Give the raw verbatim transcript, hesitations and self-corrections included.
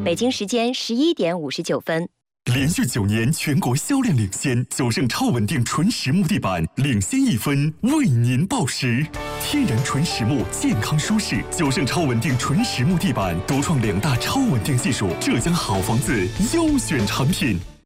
北京时间十一点五十九分。 连续九年全国销量领先，九盛超稳定纯实木地板领先一分，为您报时。天然纯实木，健康舒适，九盛超稳定纯实木地板独创两大超稳定技术，浙江好房子优选产品。